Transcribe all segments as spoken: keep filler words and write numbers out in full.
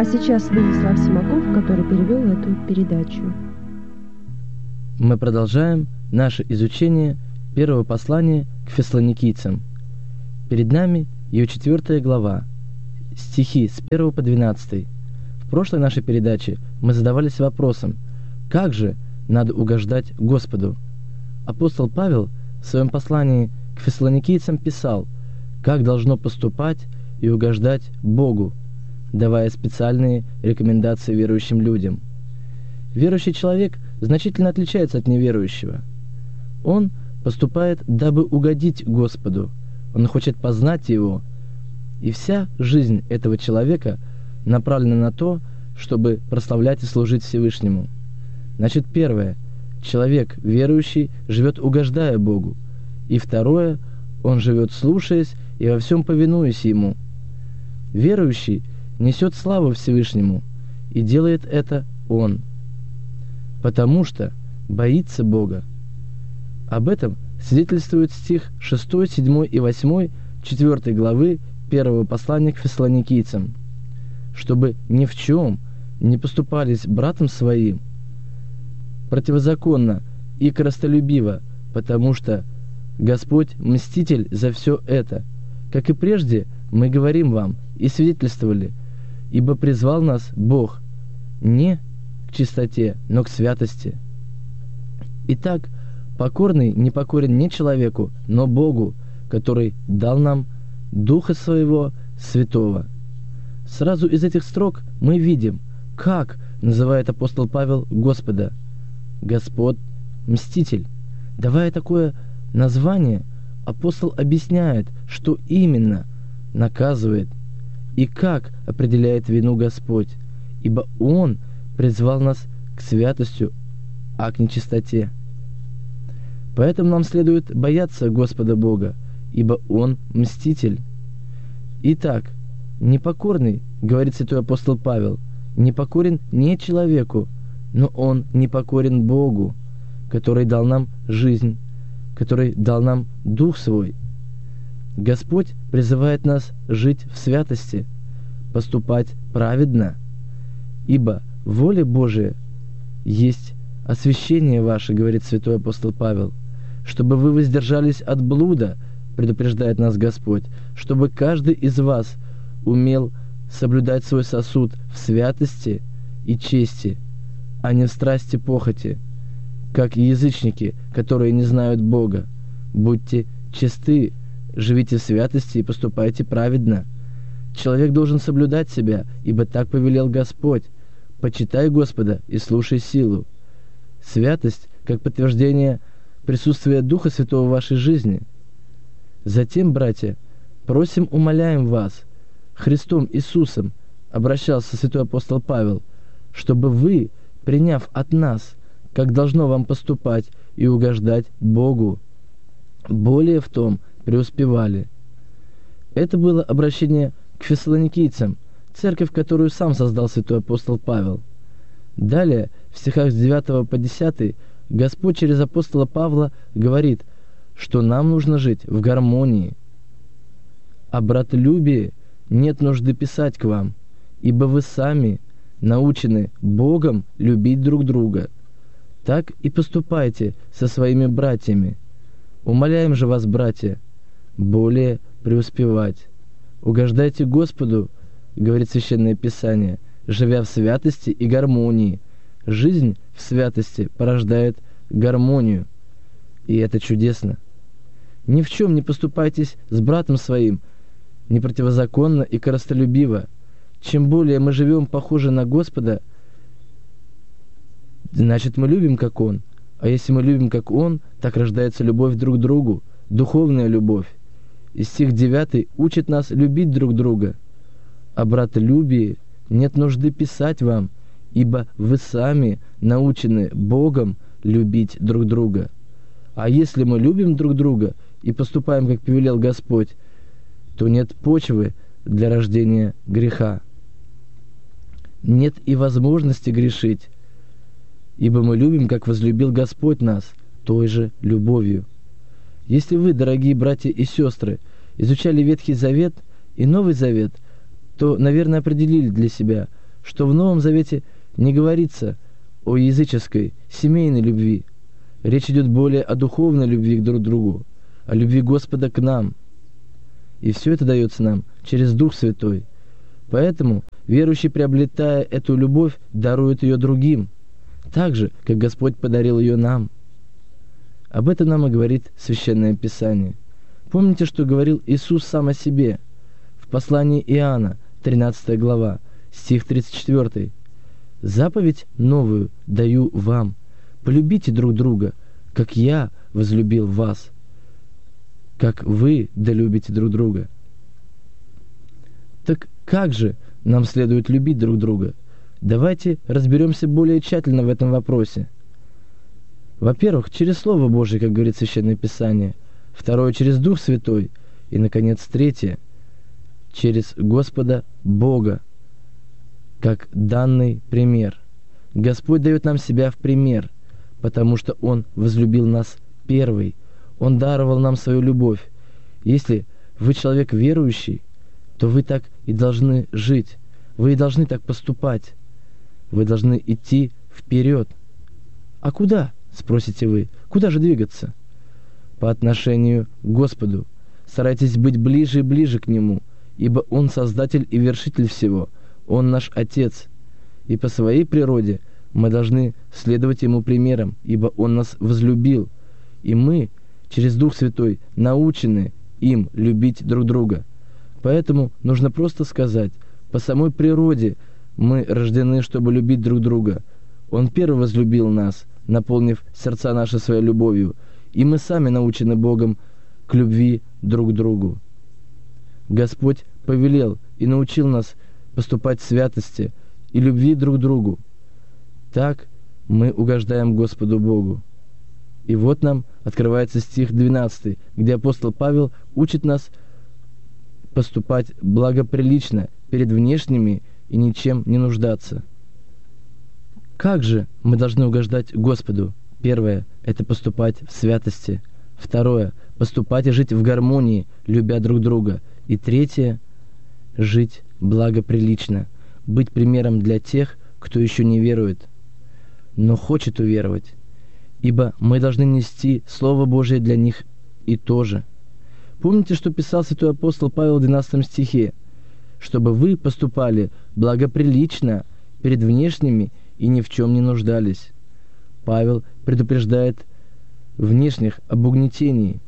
сейчас Владислав Симаков, который перевел эту передачу. Мы продолжаем наше изучение первого послания к фессалоникийцам. Перед нами ее четвертая глава, стихи с первого по двенадцатый. В прошлой нашей передаче мы задавались вопросом, как же надо угождать Господу. Апостол Павел в своем послании к фессалоникийцам писал, как должно поступать и угождать Богу, давая специальные рекомендации верующим людям. Верующий человек значительно отличается от неверующего. Он поступает, дабы угодить Господу, он хочет познать Его, и вся жизнь этого человека направлена на то, чтобы прославлять и служить Всевышнему. Значит, первое, человек верующий живет угождая Богу, и второе, он живет слушаясь и во всем повинуясь Ему. Верующий несет славу Всевышнему, и делает это он, потому что боится Бога. Об этом свидетельствует стих шестой, седьмой и восьмой четвёртой главы первого послания к фессалоникийцам, чтобы ни в чем не поступались братом своим противозаконно и корыстолюбиво, потому что Господь мститель за все это, как и прежде мы говорим вам и свидетельствовали, ибо призвал нас Бог не к чистоте, но к святости. Итак, покорный не покорен не человеку, но Богу, который дал нам Духа Своего Святого. Сразу из этих строк мы видим, как называет апостол Павел Господа. Господь мститель. Давая такое название, апостол объясняет, что именно наказывает и как определяет вину Господь, ибо Он призвал нас к святости, а к нечистоте. Поэтому нам следует бояться Господа Бога, ибо Он мститель. Итак, непокорный, говорит святой апостол Павел, непокорен не человеку, но он непокорен Богу, который дал нам жизнь, который дал нам Дух Свой. Господь призывает нас жить в святости, поступать праведно, ибо воля Божия есть освящение ваше, говорит святой апостол Павел, чтобы вы воздержались от блуда, предупреждает нас Господь, чтобы каждый из вас умел соблюдать свой сосуд в святости и чести, а не в страсти похоти, как язычники, которые не знают Бога. Будьте чисты, живите в святости и поступайте праведно. Человек должен соблюдать себя, ибо так повелел Господь. Почитай Господа и слушай силу. Святость, как подтверждение присутствия Духа Святого в вашей жизни. Затем, братья, просим, умоляем вас, Христом Иисусом, обращался святой апостол Павел, чтобы вы, приняв от нас, как должно вам поступать и угождать Богу, более в том преуспевали. Это было обращение к фессалоникийцам, церковь, которую сам создал святой апостол Павел. Далее, в стихах с девятого по десятый, Господь через апостола Павла говорит, что нам нужно жить в гармонии. О братолюбии нет нужды писать к вам, ибо вы сами научены Богом любить друг друга. Так и поступайте со своими братьями. Умоляем же вас, братья, более преуспевать. Угождайте Господу, говорит Священное Писание, живя в святости и гармонии. Жизнь в святости порождает гармонию, и это чудесно. Ни в чем не поступайтесь с братом своим не противозаконно и корыстолюбиво. Чем более мы живем похоже на Господа, значит, мы любим, как Он. А если мы любим, как Он, так рождается любовь друг к другу, духовная любовь. И стих девятый учит нас любить друг друга. О братолюбии нет нужды писать вам, ибо вы сами научены Богом любить друг друга. А если мы любим друг друга и поступаем, как повелел Господь, то нет почвы для рождения греха. Нет и возможности грешить, ибо мы любим, как возлюбил Господь нас, той же любовью. Если вы, дорогие братья и сестры, изучали Ветхий Завет и Новый Завет, то, наверное, определили для себя, что в Новом Завете не говорится о языческой, семейной любви. Речь идет более о духовной любви к друг другу, о любви Господа к нам. И все это дается нам через Дух Святой. Поэтому верующий, приобретая эту любовь, дарует ее другим, так же, как Господь подарил ее нам. Об этом нам и говорит Священное Писание. Помните, что говорил Иисус сам о себе в послании Иоанна, тринадцатая глава, стих тридцать четвёртый. «Заповедь новую даю вам, полюбите друг друга, как я возлюбил вас, как вы долюбите друг друга». Так как же нам следует любить друг друга? Давайте разберемся более тщательно в этом вопросе. Во-первых, через Слово Божие, как говорит Священное Писание. Второе, через Дух Святой. И, наконец, третье, через Господа Бога, как данный пример. Господь дает нам себя в пример, потому что Он возлюбил нас первый. Он даровал нам свою любовь. Если вы человек верующий, то вы так и должны жить. Вы и должны так поступать. Вы должны идти вперед. А куда, спросите вы? Куда же двигаться? По отношению к Господу. Старайтесь быть ближе и ближе к Нему, ибо Он Создатель и Вершитель всего. Он наш Отец. И по своей природе мы должны следовать Ему примерам, ибо Он нас возлюбил. И мы, через Дух Святой, научены им любить друг друга. Поэтому нужно просто сказать, по самой природе мы рождены, чтобы любить друг друга. Он первый возлюбил нас, наполнив сердца наши своей любовью, и мы сами научены Богом к любви друг к другу. Господь повелел и научил нас поступать в святости и любви друг к другу. Так мы угождаем Господу Богу. И вот нам открывается стих двенадцатый, где апостол Павел учит нас поступать благоприлично перед внешними и ничем не нуждаться. Как же мы должны угождать Господу? Первое – это поступать в святости. Второе – поступать и жить в гармонии, любя друг друга. И третье – жить благоприлично, быть примером для тех, кто еще не верует, но хочет уверовать. Ибо мы должны нести Слово Божие для них и тоже. Помните, что писал святой апостол Павел в двенадцатом стихе? «Чтобы вы поступали благоприлично перед внешними и ни в чем не нуждались». Павел предупреждает внешних об угнетении,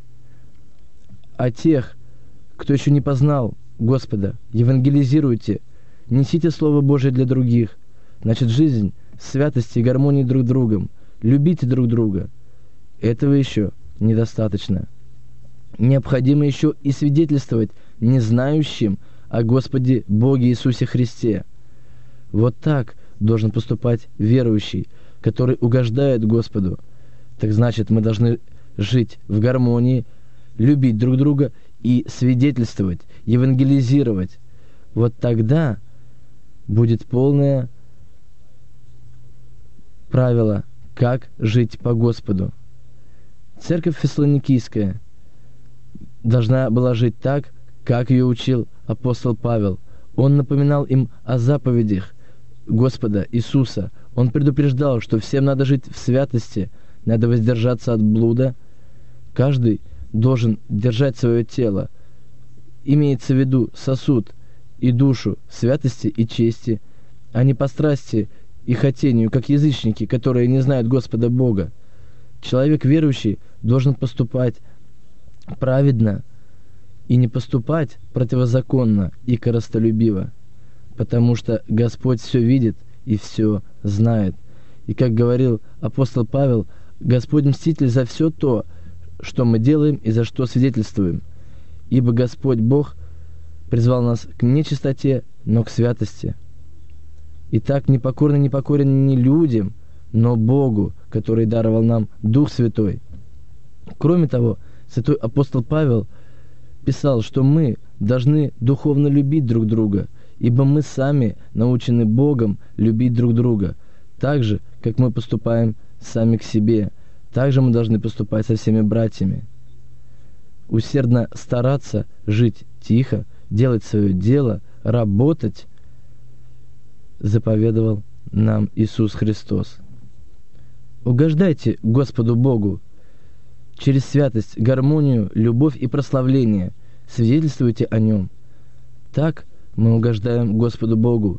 а тех, кто еще не познал Господа, евангелизируйте, несите Слово Божие для других. Значит, жизнь в святости и гармонии друг с другом. Любите друг друга. Этого еще недостаточно. Необходимо еще и свидетельствовать незнающим о Господе Боге Иисусе Христе. Вот так должен поступать верующий, который угождает Господу. Так значит, мы должны жить в гармонии, любить друг друга и свидетельствовать, евангелизировать. Вот тогда будет полное правило, как жить по Господу. Церковь Фессалоникийская должна была жить так, как ее учил апостол Павел. Он напоминал им о заповедях Господа Иисуса. Он предупреждал, что всем надо жить в святости, надо воздержаться от блуда. Каждый должен держать свое тело. Имеется в виду сосуд и душу в святости и чести, а не по страсти и хотению, как язычники, которые не знают Господа Бога. Человек верующий должен поступать праведно и не поступать противозаконно и корыстолюбиво, потому что Господь все видит и все знает. И, как говорил апостол Павел, Господь мститель за все то, что мы делаем и за что свидетельствуем. Ибо Господь Бог призвал нас к не чистоте, но к святости. Итак, непокорный не покорен не людям, но Богу, который даровал нам Дух Святой. Кроме того, святой апостол Павел писал, что мы должны духовно любить друг друга, ибо мы сами научены Богом любить друг друга, так же, как мы поступаем сами к себе. Так же мы должны поступать со всеми братьями. Усердно стараться жить тихо, делать свое дело, работать заповедовал нам Иисус Христос. Угождайте Господу Богу. Через святость, гармонию, любовь и прославление свидетельствуйте о Нем. Так мы угождаем Господу Богу